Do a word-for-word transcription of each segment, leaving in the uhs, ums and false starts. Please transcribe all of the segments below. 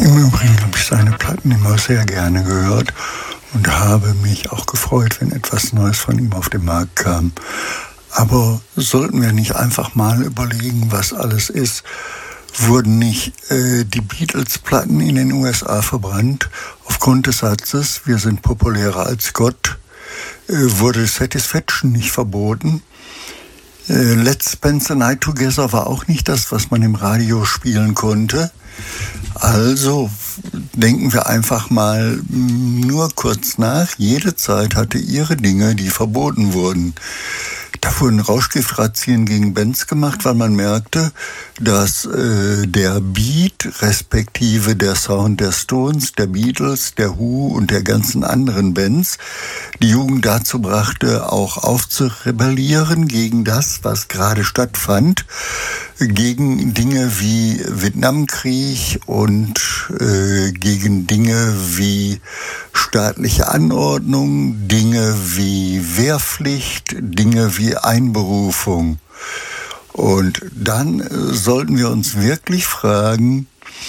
Im Übrigen habe ich seine Platten immer sehr gerne gehört und habe mich auch gefreut, wenn etwas Neues von ihm auf den Markt kam. Aber sollten wir nicht einfach mal überlegen, was alles ist? Wurden nicht äh, die Beatles-Platten in den U S A verbrannt aufgrund des Satzes, wir sind populärer als Gott? Äh, wurde Satisfaction nicht verboten? Äh, Let's Spend the Night Together war auch nicht das, was man im Radio spielen konnte. Also denken wir einfach mal nur kurz nach. Jede Zeit hatte ihre Dinge, die verboten wurden. Da wurden Rauschgiftrazzien gegen Bands gemacht, weil man merkte, dass äh, der Beat respektive der Sound der Stones, der Beatles, der Who und der ganzen anderen Bands die Jugend dazu brachte, auch aufzurebellieren gegen das, was gerade stattfand, gegen Dinge wie Vietnamkrieg und äh, gegen Dinge wie staatliche Anordnung, Dinge wie Wehrpflicht, Dinge wie Einberufung. Und dann äh, sollten wir uns wirklich fragen,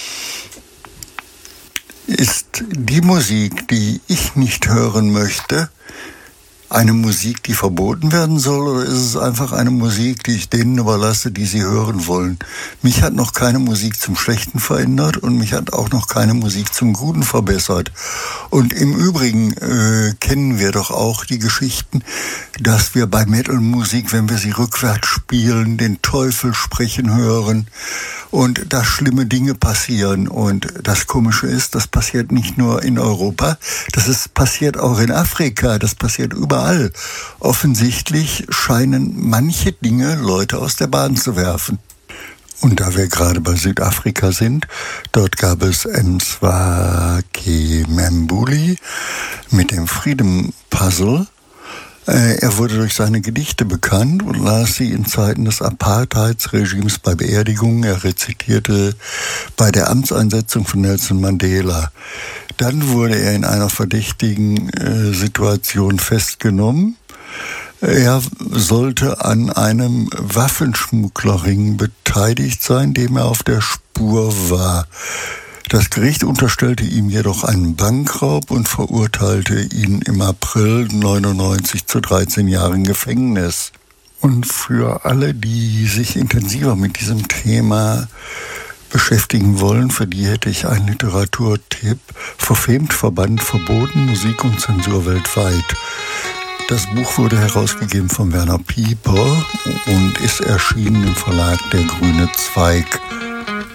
ist die Musik, die ich nicht hören möchte, eine Musik, die verboten werden soll, oder ist es einfach eine Musik, die ich denen überlasse, die sie hören wollen? Mich hat noch keine Musik zum Schlechten verändert und mich hat auch noch keine Musik zum Guten verbessert. Und im Übrigen äh, kennen wir doch auch die Geschichten, dass wir bei Metal-Musik, wenn wir sie rückwärts spielen, den Teufel sprechen hören und dass schlimme Dinge passieren. Und das Komische ist, das passiert nicht nur in Europa, das ist passiert auch in Afrika, das passiert überall. Offensichtlich scheinen manche Dinge Leute aus der Bahn zu werfen. Und da wir gerade bei Südafrika sind, dort gab es Mswaki Mbuli mit dem Freedom Puzzle. Er wurde durch seine Gedichte bekannt und las sie in Zeiten des Apartheidsregimes bei Beerdigungen. Er rezitierte bei der Amtseinsetzung von Nelson Mandela. Dann wurde er in einer verdächtigen äh, Situation festgenommen. Er sollte an einem Waffenschmugglerring beteiligt sein, dem er auf der Spur war. Das Gericht unterstellte ihm jedoch einen Bankraub und verurteilte ihn im April neunundneunzig zu dreizehn Jahren Gefängnis. Und für alle, die sich intensiver mit diesem Thema beschäftigen wollen, für die hätte ich einen Literaturtipp. Verfemt, verbannt, verboten, Musik und Zensur weltweit. Das Buch wurde herausgegeben von Werner Pieper und ist erschienen im Verlag Der Grüne Zweig.